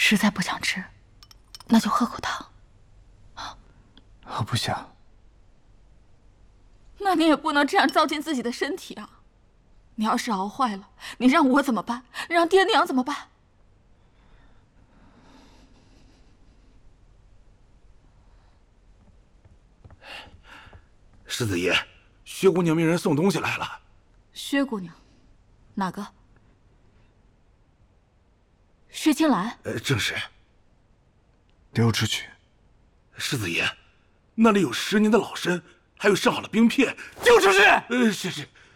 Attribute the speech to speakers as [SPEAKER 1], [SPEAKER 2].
[SPEAKER 1] 实在不想吃，那就喝口汤。
[SPEAKER 2] 我不想。
[SPEAKER 1] 那你也不能这样糟践自己的身体啊！你要是熬坏了，你让我怎么办？让爹娘怎么办？
[SPEAKER 3] 世子爷，薛姑娘命人送东西来了。
[SPEAKER 1] 薛姑娘，哪个？薛青兰？
[SPEAKER 3] 正是。
[SPEAKER 2] 丢出去。
[SPEAKER 3] 世子爷，那里有10年的老参，还有上好的冰片，丢出去。是。